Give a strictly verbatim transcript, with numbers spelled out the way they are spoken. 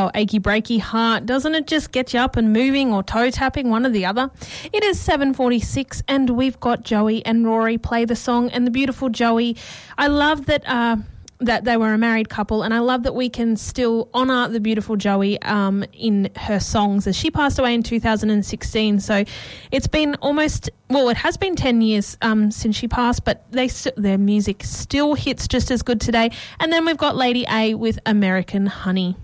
Oh, achy breaky heart. Doesn't it just get you up and moving, or toe tapping, one or the other? It is seven forty-six and we've got Joey and Rory play the song, and the beautiful Joey. I love that uh, that they were a married couple, and I love that we can still honour the beautiful Joey um, in her songs, as she passed away in two thousand sixteen. So it's been almost, well, it has been ten years um, since she passed, but they st- their music still hits just as good today. And then we've got Lady A with American Honey.